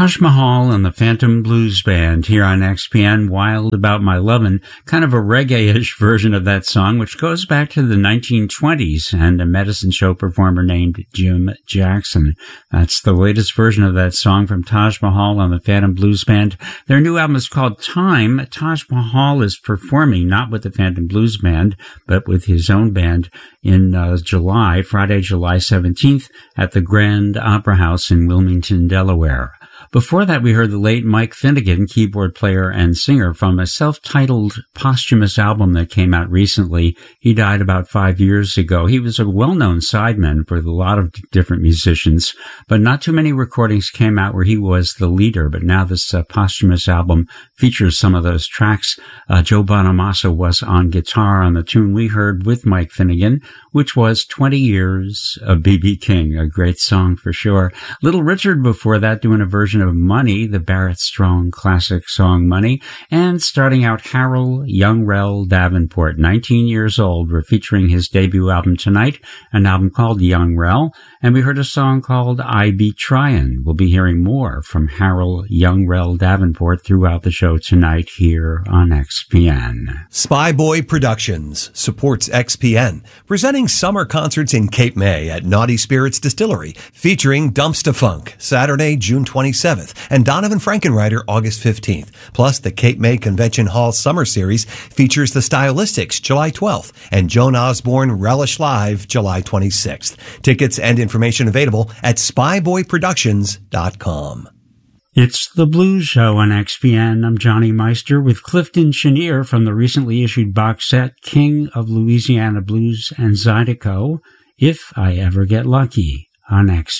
Taj Mahal and the Phantom Blues Band here on XPN, Wild About My Lovin', kind of a reggae-ish version of that song, which goes back to the 1920s and a medicine show performer named Jim Jackson. That's the latest version of that song from Taj Mahal and the Phantom Blues Band. Their new album is called Time. Taj Mahal is performing not with the Phantom Blues Band, but with his own band in Friday, July 17th at the Grand Opera House in Wilmington, Delaware. Before that, we heard the late Mike Finnegan, keyboard player and singer, from a self-titled posthumous album that came out recently. He died about 5 years ago. He was a well-known sideman for a lot of different musicians, but not too many recordings came out where he was the leader. But now this posthumous album features some of those tracks. Joe Bonamassa was on guitar on the tune we heard with Mike Finnegan, which was 20 Years of B.B. King, a great song for sure. Little Richard before that doing a version of Money, the Barrett Strong classic song Money, and starting out Harold Youngrell Davenport, 19 years old. We're featuring his debut album tonight, an album called Youngrell, and we heard a song called I Be Tryin'. We'll be hearing more from Harold Youngrell Davenport throughout the show tonight here on XPN. Spyboy Productions supports XPN, presenting summer concerts in Cape May at Naughty Spirits Distillery, featuring Dumpsta Funk, Saturday, June 27th, and Donovan Frankenreiter, August 15th. Plus, the Cape May Convention Hall Summer Series features the Stylistics, July 12th, and Joan Osborne Relish Live, July 26th. Tickets and information available at spyboyproductions.com. It's the Blues Show on XPN. I'm Johnny Meister with Clifton Chenier from the recently issued box set King of Louisiana Blues and Zydeco, If I Ever Get Lucky on XPN.